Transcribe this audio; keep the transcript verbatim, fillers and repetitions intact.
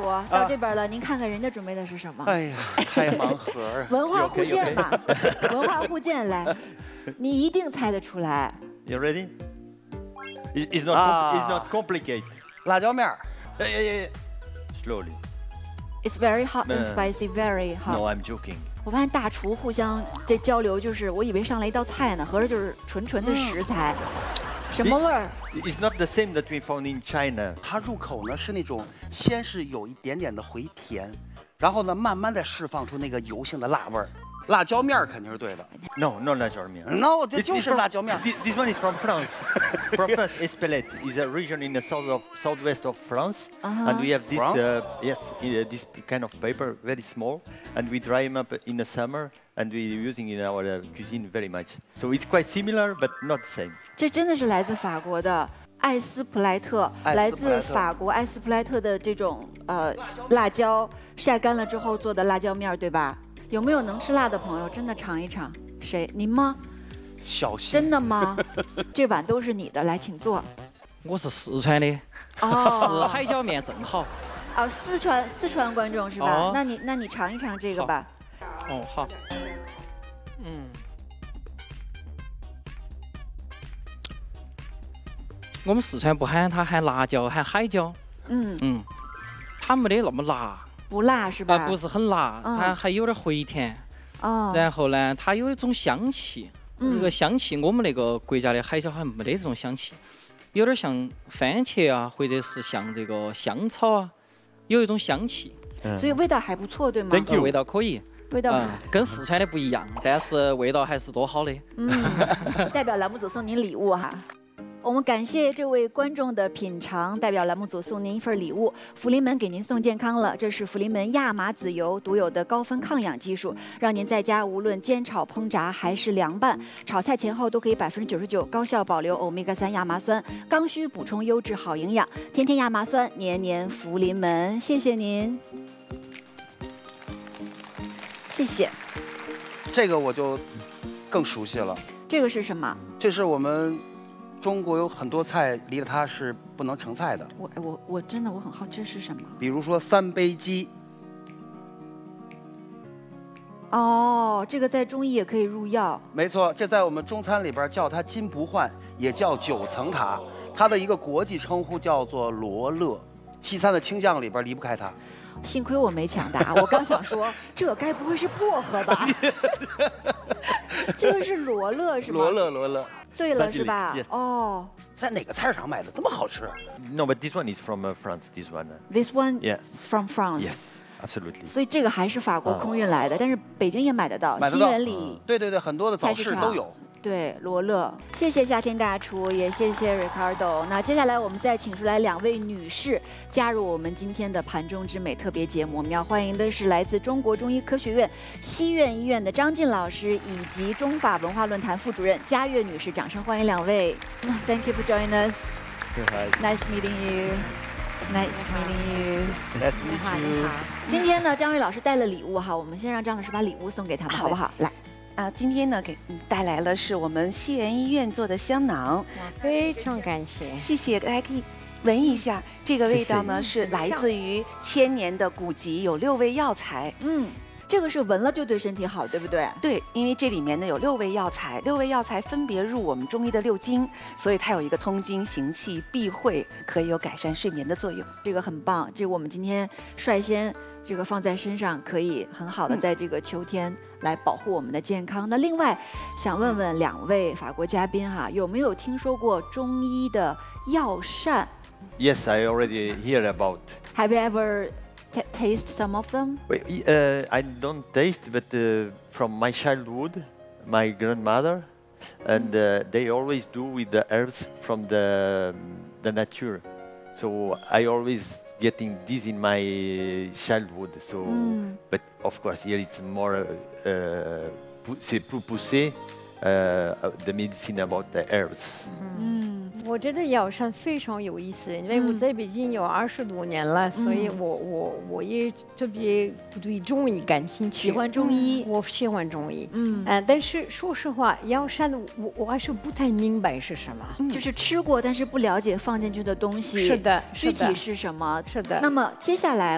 厨到这边了，您看看人家准备的是什么？ 哎呀，开盲盒啊！ 文化互鉴嘛，文化互鉴来，你一定猜得出来。 You ready? It's not. Ah. It's not complicated. 辣椒面儿。 Yeah, yeah, yeah. Slowly. It's very hot and spicy, very hot. No, I'm joking. 我发现大厨互相这交流，就是我以为上来一道菜呢，合着就是纯纯的食材，什么味儿 ？It's not the same that we found in China. 它入口呢是那种先是有一点点的回甜，然后呢慢慢的释放出那个油性的辣味儿。 辣椒面肯定是对的。 No, no 辣椒面。 No， 这就是辣椒面。 This, this one is from France. From France, Espelette is a region in the south of southwest of France, uh-huh. and we have this uh, yes, uh, this kind of paper, very small, and we dry them up in the summer, and we're using in our uh, cuisine very much. So it's quite similar, but not the same. 这真的是来自法国的艾斯普莱特，来自法国艾斯普莱特的这种呃辣椒晒干了之后做的辣椒面，对吧？ 有没有能吃辣的朋友？真的尝一尝。谁？您吗？ 小心。 真的吗？这碗都是你的，来，请坐。 我是四川的， 哦， 是海椒面正好。 哦，四川四川观众是吧？哦、那你那你尝一尝这个吧。 哦，好。嗯。我们四川不喊它喊辣椒，喊海椒。嗯嗯，它没得那么辣。 不辣是吧？ 啊，不是很辣，嗯、它还有点回甜。哦。然后呢，它有一种香气，嗯、这个香气我们那个国家的海椒好像没得这种香气，有点像番茄啊，或者是像这个香草啊，有一种香气。 嗯、所以味道还不错，对吗？ 对，味道可以。 味道、嗯、 跟四川的不一样，但是味道还是多好的。 嗯。代表栏目组送您礼物哈。 我们感谢这位观众的品尝，代表栏目组送您一份礼物。福临门给您送健康了，这是福临门亚麻籽油独有的高分抗氧技术，让您在家无论煎炒烹炸还是凉拌，炒菜前后都可以百分之九十九高效保留欧米伽三亚麻酸，刚需补充优质好营养。天天亚麻酸，年年福临门。谢谢您，谢谢。 这个我就更熟悉了。 这个是什么？ 这是我们。 中国有很多菜离了它是不能成菜的。 我我我真的我很好奇这是什么？ 比如说三杯鸡。 哦，这个在中医也可以入药。 没错，这在我们中餐里边叫它金不换，也叫九层塔。它的一个国际称呼叫做罗勒。西餐的清酱里边离不开它。 幸亏我没抢答，我刚想说这该不会是薄荷吧？这个是罗勒是吗？ 罗勒罗勒。 对了，是吧？哦， 在哪个菜市场买的这么好吃 ？No, but this one is from uh, France. This one. This one. Yes. From France. Yes, absolutely. 所以这个还是法国空运来的，但是北京也买得到，西园里。 对对对，很多的早市都有。 对，罗勒，谢谢夏天大厨，也谢谢 Ricardo。那接下来我们再请出来两位女士加入我们今天的盘中之美特别节目。我们要欢迎的是来自中国中医科学院西苑医院的张晋老师，以及中法文化论坛副主任佳悦女士。掌声欢迎两位。Thank you for joining us. Nice meeting you. Nice meeting you. Nice meeting you. 今天呢，张悦老师带了礼物哈，我们先让张老师把礼物送给他们，好不好？来。 啊，今天呢，给带来了是我们西园医院做的香囊， 非常感谢， 谢谢，大家可以闻一下，这个味道呢是来自于千年的古籍，有六味药材， 嗯。 这个是闻了就对身体好，对不对？ 对，因为这里面呢有六味药材，六味药材分别入我们中医的六经，所以它有一个通经行气、避秽，可以有改善睡眠的作用。 这个很棒，这个我们今天率先这个放在身上，可以很好的在这个秋天来保护我们的健康。嗯、那另外想问问两位法国嘉宾哈，有没有听说过中医的药膳 ？Yes, I already hear about. Have you ever T taste some of them? Uh, I don't taste, but uh, from my childhood, my grandmother, and uh, they always do with the herbs from the the nature. So I always getting this in my childhood. So, mm. but of course here it's more, uh, c'est plus poussé, uh, the medicine about the herbs. Mm. 我觉得药膳非常有意思，因为我在北京有二十多年了，所以我我我也特别对中医感兴趣， 喜欢中医， 我喜欢中医，嗯，呃，但是说实话，药膳我我还是不太明白是什么， 就是吃过，但是不了解放进去的东西， 是的， 具体是什么， 是的。 那么接下来